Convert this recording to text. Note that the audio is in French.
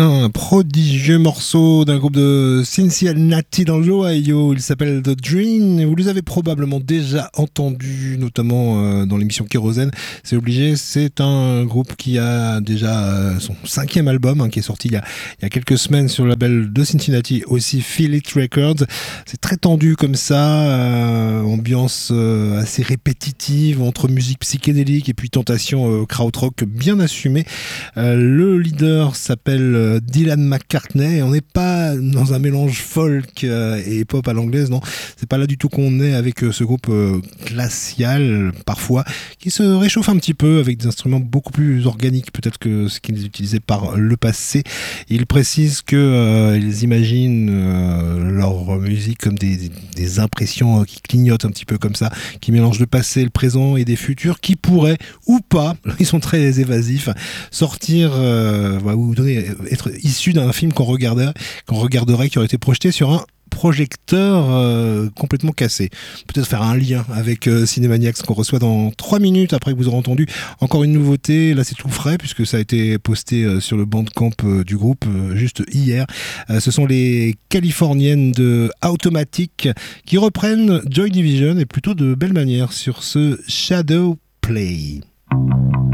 Un prodigieux morceau d'un groupe de Cincinnati dans l'Ohio, il s'appelle The Dream. Vous les avez probablement déjà entendus, notamment dans l'émission Kérosène. C'est obligé, c'est un groupe qui a déjà son 5e album qui est sorti il y a quelques semaines sur le label de Cincinnati, aussi Feel It Records. C'est très tendu comme ça, ambiance assez répétitive entre musique psychédélique et puis tentation krautrock bien assumée. Le leader s'appelle Dylan McCartney et on n'est pas dans un mélange folk et pop à l'anglaise, non, c'est pas là du tout qu'on est avec ce groupe glacial parfois qui se réchauffe un petit peu avec des instruments beaucoup plus organiques peut-être que ce qu'ils utilisaient par le passé. Ils précisent que ils imaginent leur musique comme des impressions qui clignotent un petit peu comme ça, qui mélangent le passé, le présent et des futurs qui pourraient ou pas, ils sont très évasifs, sortir ou donner être issu d'un film qu'on regarderait qui aurait été projeté sur un projecteur complètement cassé. Peut-être faire un lien avec Cinemaniacs qu'on reçoit dans 3 minutes après que vous aurez entendu encore une nouveauté. Là c'est tout frais puisque ça a été posté sur le Bandcamp du groupe juste hier. Ce sont les Californiennes de Automatic qui reprennent Joy Division et plutôt de belle manière sur ce Shadow Play.